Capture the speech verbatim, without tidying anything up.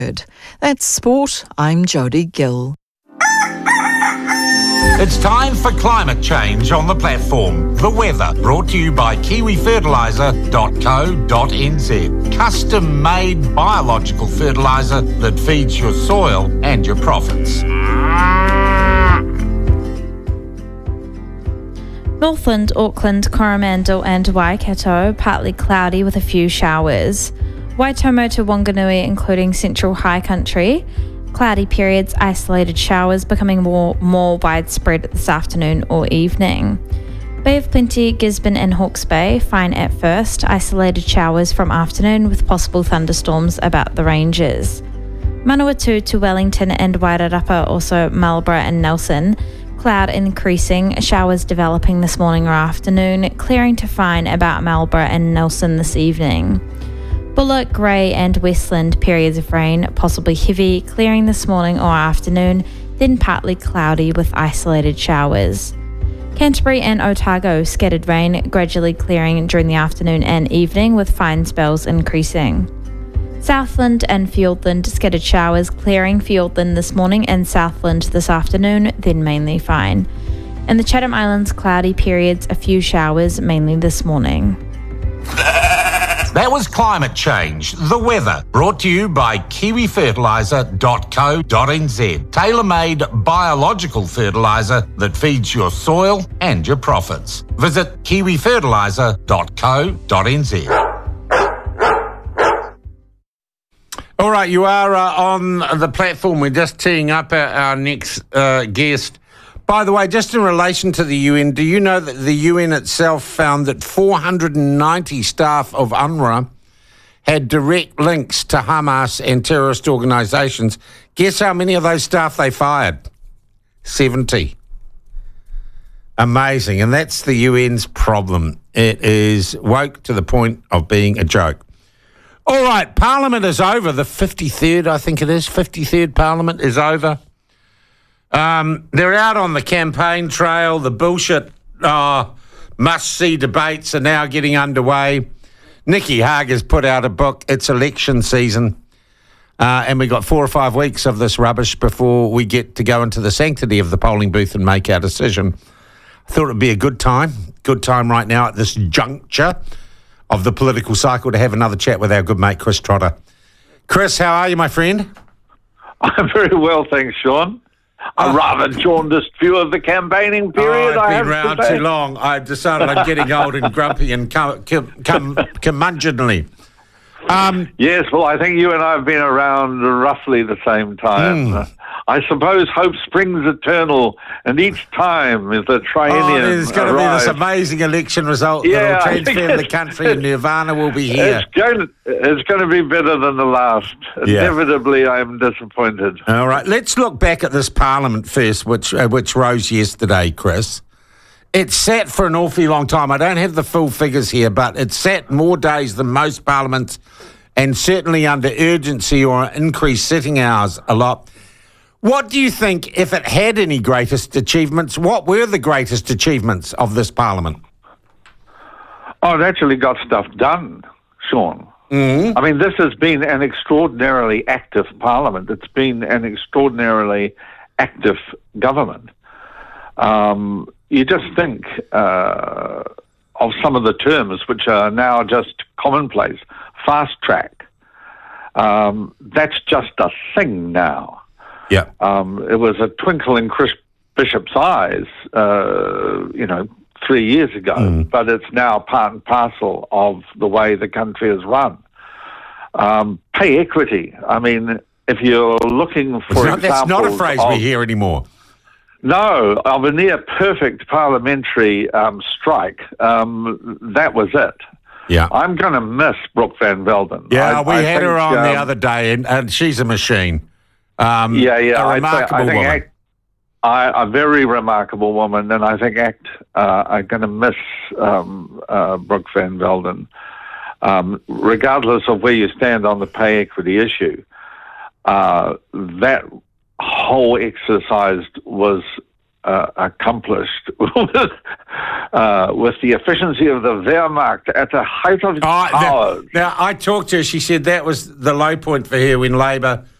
That's sport. I'm Jodie Gill. It's time for climate change on the platform. The weather, brought to you by kiwi fertiliser dot co dot n z. Custom-made biological fertiliser that feeds your soil and your profits. Northland, Auckland, Coromandel and Waikato, partly cloudy with a few showers. Waitomo to Wanganui, including central high country, cloudy periods, isolated showers becoming more, more widespread this afternoon or evening. Bay of Plenty, Gisborne and Hawke's Bay, fine at first, isolated showers from afternoon with possible thunderstorms about the ranges. Manawatu to Wellington and Wairarapa, also Marlborough and Nelson, cloud increasing, showers developing this morning or afternoon, clearing to fine about Marlborough and Nelson this evening. Bullock, Grey and Westland, periods of rain, possibly heavy, clearing this morning or afternoon, then partly cloudy with isolated showers. Canterbury and Otago, scattered rain, gradually clearing during the afternoon and evening with fine spells increasing. Southland and Fiordland, scattered showers, clearing Fiordland this morning and Southland this afternoon, then mainly fine. In the Chatham Islands, cloudy periods, a few showers, mainly this morning. That was climate change, the weather, brought to you by kiwi fertiliser dot co dot n z. Tailor-made biological fertiliser that feeds your soil and your profits. Visit kiwi fertiliser dot co dot n z. All right, you are uh, on the platform. We're just teeing up our, our next uh, guest. By the way, just in relation to the U N, do you know that the U N itself found that four hundred ninety staff of UNRWA had direct links to Hamas and terrorist organisations? Guess how many of those staff they fired? seventy. Amazing. And that's the U N's problem. It is woke to the point of being a joke. All right, Parliament is over. The fifty-third, I think it is, fifty-third Parliament is over. Um, they're out on the campaign trail. The bullshit uh, must-see debates are now getting underway. Nikki Hager's put out a book. It's election season. Uh, and we've got four or five weeks of this rubbish before we get to go into the sanctity of the polling booth and make our decision. I thought it would be a good time, good time right now at this juncture of the political cycle to have another chat with our good mate, Chris Trotter. Chris, how are you, my friend? I'm very well, thanks, Sean. A oh. rather jaundiced view of the campaigning period, oh, I've I been have round to say. too long. I decided I'm getting old and grumpy and cum, cum, cum, curmudgeonly. Um, yes, well, I think you and I have been around roughly the same time. Mm. I suppose hope springs eternal, and each time is the triennium Oh, there's going to be this arrives. amazing election result Yeah, that I will think transform the it's- country, and Nirvana will be here. It's going, to, it's going to be better than the last. Yeah. Inevitably, I'm disappointed. All right, let's look back at this Parliament first, which uh, which rose yesterday, Chris. It sat for an awfully long time. I don't have the full figures here, but it sat more days than most parliaments, and certainly under urgency or increased sitting hours a lot. What do you think, if it had any greatest achievements, what were the greatest achievements of this Parliament? Oh, it actually got stuff done, Sean. Mm-hmm. I mean, this has been an extraordinarily active Parliament. It's been an extraordinarily active government. Um, you just think uh, of some of the terms which are now just commonplace. Fast track. Um, that's just a thing now. Yeah. Um, it was a twinkle in Chris Bishop's eyes, uh, you know, three years ago, mm. but it's now part and parcel of the way the country is run. Um, pay equity. I mean, if you're looking for not, that's not a phrase of, we hear anymore. No, of a near perfect parliamentary um, strike, um, that was it. Yeah, I'm going to miss Brooke Van Velden. Yeah, I, we I had think, her on um, the other day, and, and she's a machine. Um, yeah, yeah, a I remarkable think, I think woman. Act, I, a very remarkable woman, and I think ACT uh, are going to miss um, uh, Brooke Van Velden, um, regardless of where you stand on the pay equity issue. Uh, that whole exercise was uh, accomplished with, uh, with the efficiency of the Wehrmacht at the height of its Oh, powers. now, now, I talked to her. She said that was the low point for her when Labor